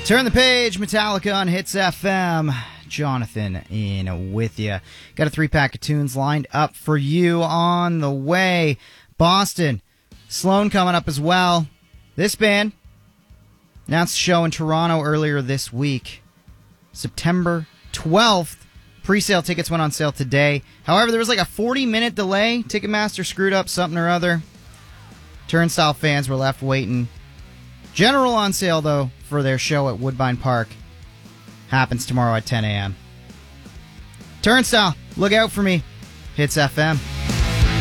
Turn the page, Metallica on Hits FM. Jonathan in with you. Got a 3-pack of tunes lined up for you on the way. Boston, Sloan coming up as well. This band announced a show in Toronto earlier this week. September 12th. Pre-sale tickets went on sale today. However, there was like a 40-minute delay. Ticketmaster screwed up something or other. Turnstile fans were left waiting. General on sale, though, for their show at Woodbine Park. Happens tomorrow at 10 a.m. Turnstile, look out for me. Hits FM.